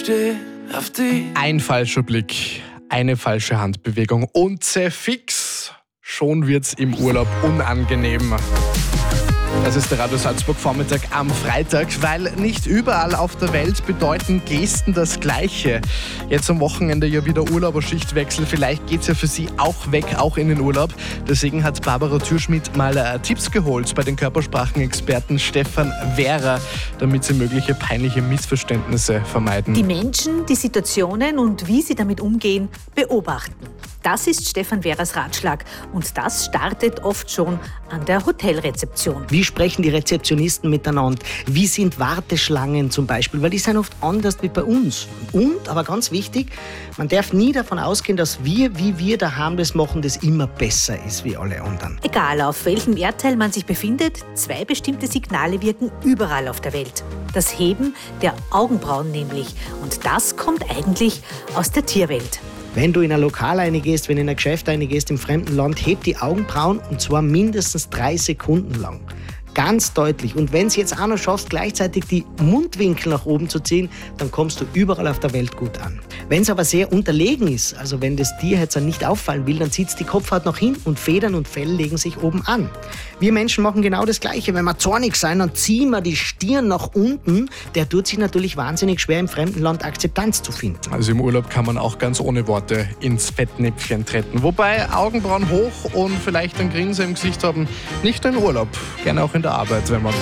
Steh auf die. Ein falscher Blick, eine falsche Handbewegung und fix, schon wird's im Urlaub unangenehm. Das ist der Radio Salzburg Vormittag am Freitag, weil nicht überall auf der Welt bedeuten Gesten das Gleiche. Jetzt am Wochenende ja wieder Urlauberschichtwechsel, vielleicht geht's ja für Sie auch weg, auch in den Urlaub. Deswegen hat Barbara Thürschmidt mal Tipps geholt bei den Körpersprachenexperten Stefan Wehrer, damit sie mögliche peinliche Missverständnisse vermeiden. Die Menschen, die Situationen und wie sie damit umgehen, beobachten. Das ist Stefan Wehrers Ratschlag und das startet oft schon an der Hotelrezeption. Wie sprechen die Rezeptionisten miteinander? Wie sind Warteschlangen zum Beispiel? Weil die sind oft anders wie bei uns. Und, aber ganz wichtig, man darf nie davon ausgehen, dass wir, wie wir daheim das machen, das immer besser ist wie alle anderen. Egal auf welchem Erdteil man sich befindet, 2 bestimmte Signale wirken überall auf der Welt. Das Heben der Augenbrauen nämlich. Und das kommt eigentlich aus der Tierwelt. Wenn du in ein Lokal reingehst, wenn du in ein Geschäft reingehst im fremden Land, heb die Augenbrauen und zwar mindestens 3 Sekunden lang. Ganz deutlich. Und wenn du jetzt auch noch schaffst, gleichzeitig die Mundwinkel nach oben zu ziehen, dann kommst du überall auf der Welt gut an. Wenn es aber sehr unterlegen ist, also wenn das Tier jetzt nicht auffallen will, dann zieht es die Kopfhaut nach hinten und Federn und Fell legen sich oben an. Wir Menschen machen genau das Gleiche. Wenn wir zornig sein, dann ziehen wir die Stirn nach unten. Der tut sich natürlich wahnsinnig schwer, im fremden Land Akzeptanz zu finden. Also im Urlaub kann man auch ganz ohne Worte ins Fettnäpfchen treten. Wobei Augenbrauen hoch und vielleicht ein Grinsen im Gesicht haben, nicht nur im Urlaub, gerne auch in der Arbeit, wenn man